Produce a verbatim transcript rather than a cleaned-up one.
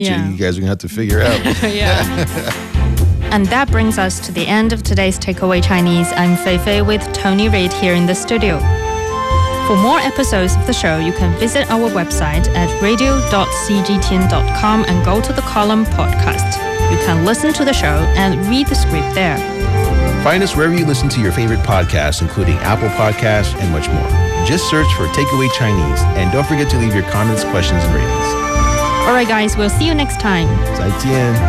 yeah. you guys are going to have to figure out. Yeah. And that brings us to the end of today's Takeaway Chinese. I'm Fei Fei with Tony Reid here in the studio. For more episodes of the show, you can visit our website at radio dot c g t n dot com and go to the column podcast. You can listen to the show and read the script there. Find us wherever you listen to your favorite podcasts, including Apple Podcasts and much more. Just search for Takeaway Chinese, and don't forget to leave your comments, questions, and ratings. All right, guys, we'll see you next time. 再见。